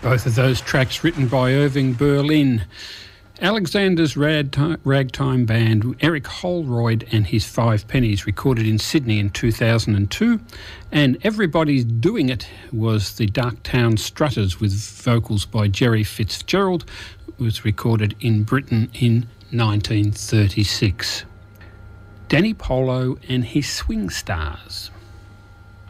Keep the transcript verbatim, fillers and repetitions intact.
Both of those tracks written by Irving Berlin. Alexander's Ragtime, ragtime band, Eric Holroyd and his Five Pennies, recorded in Sydney in two thousand two. And Everybody's Doing It was the Darktown Strutters with vocals by Jerry Fitzgerald. It was recorded in Britain in nineteen thirty-six. Danny Polo and his Swing Stars.